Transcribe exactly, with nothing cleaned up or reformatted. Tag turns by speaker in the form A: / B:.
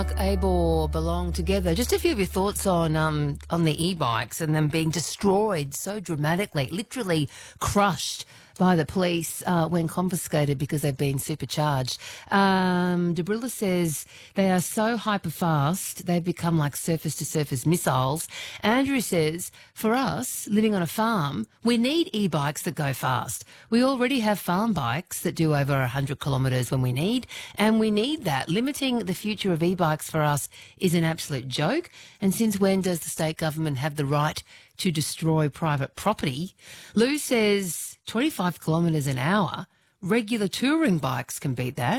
A: Abor belong together. Just a few of your thoughts on um on the e-bikes and them being destroyed so dramatically, literally crushed by the police uh, when confiscated because they've been supercharged. Um, Debrilla says they are so hyper fast they've become like surface-to-surface missiles. Andrew says, for us, living on a farm, we need e-bikes that go fast. We already have farm bikes that do over one hundred kilometres when we need, and we need that. Limiting the future of e-bikes for us is an absolute joke. And since when does the state government have the right to destroy private property? Lou says twenty-five kilometres an hour. Regular touring bikes can beat that.